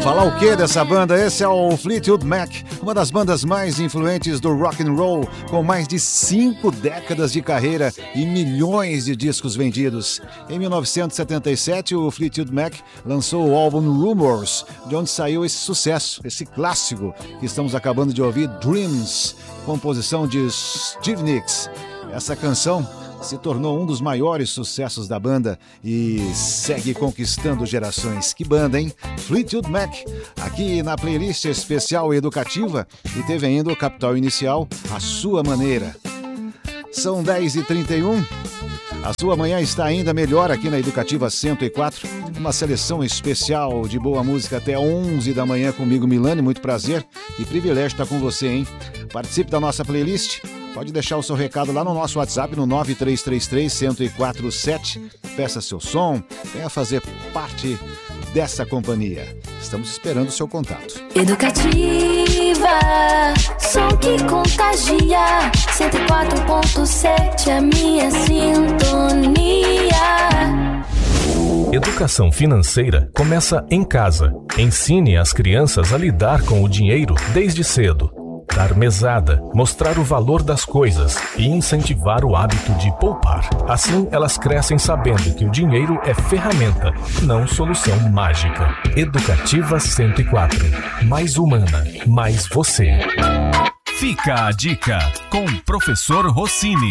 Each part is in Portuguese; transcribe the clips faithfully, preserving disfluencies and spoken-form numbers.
Falar o que dessa banda? Esse é o Fleetwood Mac, uma das bandas mais influentes do rock and roll, com mais de cinco décadas de carreira e milhões de discos vendidos. Em mil novecentos e setenta e sete, o Fleetwood Mac lançou o álbum Rumours, de onde saiu esse sucesso, esse clássico que estamos acabando de ouvir, Dreams, composição de Stevie Nicks. Essa canção se tornou um dos maiores sucessos da banda e segue conquistando gerações. Que banda, hein? Fleetwood Mac, aqui na playlist especial e educativa, e teve ainda o Capital Inicial, A Sua Maneira. São dez e trinta e um. A sua manhã está ainda melhor aqui na Educativa cento e quatro. Uma seleção especial de boa música até onze da manhã comigo, Milani. Muito prazer e privilégio estar com você, hein? Participe da nossa playlist. Pode deixar o seu recado lá no nosso WhatsApp no nove três três três, um zero quatro sete. Peça seu som, venha fazer parte dessa companhia. Estamos esperando o seu contato. Educativa, som que contagia. cento e quatro ponto sete, a minha sintonia. Educação financeira começa em casa. Ensine as crianças a lidar com o dinheiro desde cedo. Dar mesada, mostrar o valor das coisas e incentivar o hábito de poupar. Assim, elas crescem sabendo que o dinheiro é ferramenta, não solução mágica. Educativa cento e quatro. Mais humana, mais você. Fica a dica com o professor Rossini.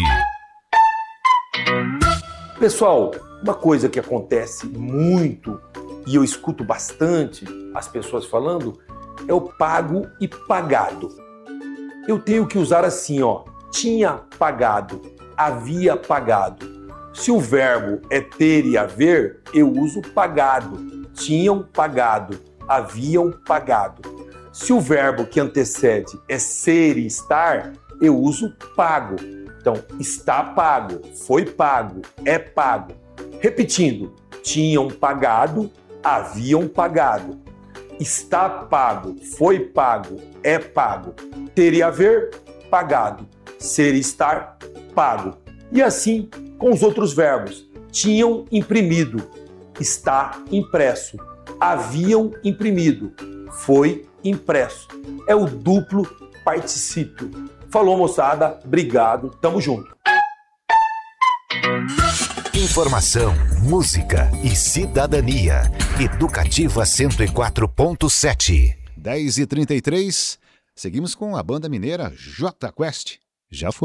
Pessoal, uma coisa que acontece muito e eu escuto bastante as pessoas falando é o pago e pagado. Eu tenho que usar assim, ó, tinha pagado, havia pagado. Se o verbo é ter e haver, eu uso pagado. Tinham pagado, haviam pagado. Se o verbo que antecede é ser e estar, eu uso pago. Então, está pago, foi pago, é pago. Repetindo, tinham pagado, haviam pagado. Está pago, foi pago, é pago. Ter e haver, pagado. Ser e estar, pago. E assim com os outros verbos. Tinham imprimido, está impresso. Haviam imprimido, foi impresso. É o duplo particípio. Falou, moçada, obrigado, tamo junto. Informação, música e cidadania. Educativa cento e quatro ponto sete. dez e trinta e três. Seguimos com a banda mineira J Quest. Já foi.